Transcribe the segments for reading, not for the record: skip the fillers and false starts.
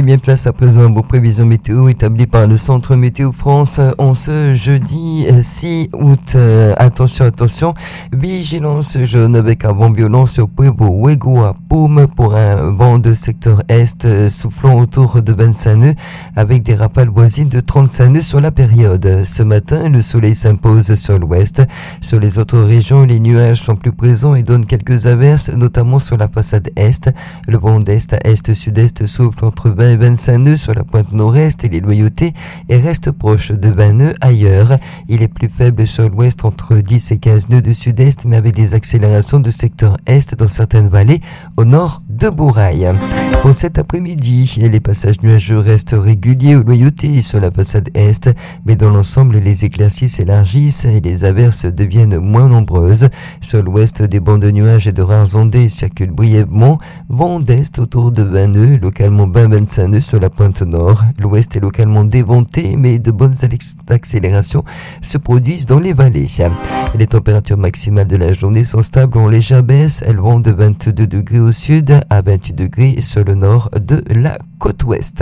bien, place à présent vos prévisions météo établies par le Centre Météo France en ce jeudi 6 août. Attention, vigilance jaune avec un vent violent sur Pueblo, Wego à Paume pour un vent de secteur est soufflant autour de 25 nœuds avec des rafales voisines de 35 nœuds sur la période. Ce matin, le soleil s'impose sur l'ouest. Sur les autres régions, les nuages sont plus présents et donnent quelques averses, notamment sur la façade est. Le vent d'est à est-sud-est souffle entre 20 et 25 nœuds sur la pointe nord-est et les loyautés et reste proche de 20 nœuds ailleurs. Il est plus faible sur l'ouest entre 10 et 15 nœuds de sud-est, mais avec des accélérations de secteur est dans certaines vallées au nord de Bourail. Pour cet après-midi, les passages nuageux restent réguliers aux loyautés sur la façade est, mais dans l'ensemble, les éclaircies s'élargissent et les averses deviennent moins nombreuses. Sur l'ouest, des bancs de nuages et de rares ondées circulent brièvement. Vent d'est autour de 20 nœuds, localement 20-25 nœuds sur la pointe nord. L'ouest est localement déventé, mais de bonnes accélérations se produisent dans les vallées. Les températures maximales de la journée sont stables en légère baisse. Elles vont de 22 degrés au sud à 28 degrés sur le nord de la côte ouest.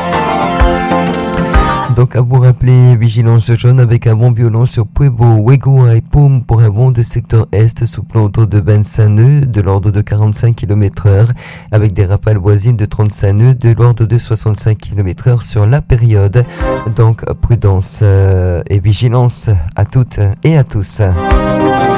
Donc à vous rappeler, vigilance jaune avec un vent violent sur Pueblo, Wego et Paume pour un vent de secteur est soufflant autour de 25 nœuds de l'ordre de 45 km/h avec des rafales voisines de 35 nœuds de l'ordre de 65 km/h sur la période. Donc prudence et vigilance à toutes et à tous.